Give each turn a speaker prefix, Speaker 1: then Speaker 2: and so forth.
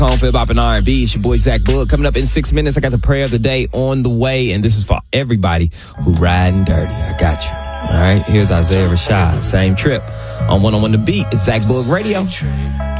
Speaker 1: Home for Hip Hop and R&B. It's your boy Zach Boog. Coming up in 6 minutes, I got the prayer of the day on the way, and this is for everybody who riding dirty. I got you. All right, here's Isaiah Rashad. Same trip on 101 The Beat. It's Zach Boog Radio.